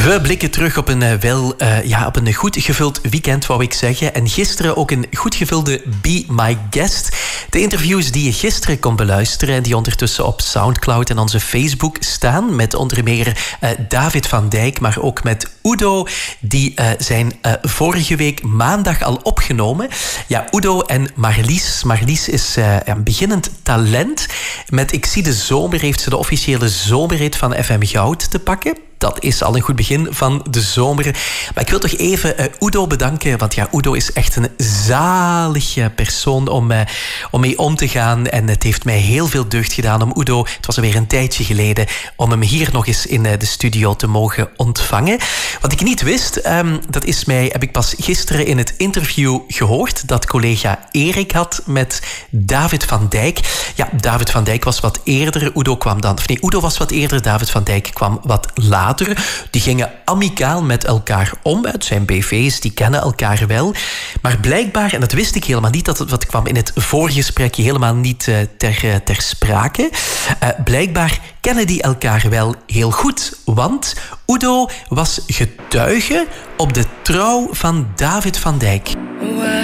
We blikken terug op op een goed gevuld weekend, wou ik zeggen. En gisteren ook een goed gevulde Be My Guest. De interviews die je gisteren kon beluisteren en die ondertussen op Soundcloud en onze Facebook staan. Met onder meer David van Dijk, maar ook met Udo. Die zijn vorige week maandag al opgenomen. Ja, Udo en Marlies. Marlies is een beginnend talent. Met Ik zie de zomer heeft ze de officiële zomerrit van FM Goud te pakken. Dat is al een goed begin van de zomer. Maar ik wil toch even Udo bedanken. Want ja, Udo is echt een zalige persoon om mee om te gaan. En het heeft mij heel veel deugd gedaan om Udo, het was alweer een tijdje geleden, om hem hier nog eens in de studio te mogen ontvangen. Wat ik niet wist, heb ik pas gisteren in het interview gehoord dat collega Erik had met David van Dijk. Ja, David van Dijk was wat eerder. Udo was wat eerder. David van Dijk kwam wat later. Die gingen amicaal met elkaar om. Het zijn BV's, die kennen elkaar wel. Maar blijkbaar, en dat wist ik helemaal niet, dat kwam in het voorgesprekje helemaal niet ter sprake. Blijkbaar kennen die elkaar wel heel goed. Want Udo was getuige op de trouw van David van Dijk. Why